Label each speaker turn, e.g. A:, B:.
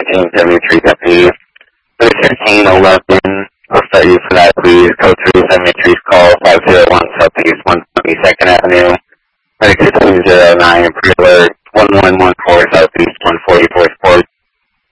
A: 1873 deputies. 31611, I'll start you for that, please. Code 373's call, 501 Southeast 122nd Avenue. 3609, pre-alert, 1114 Southeast 144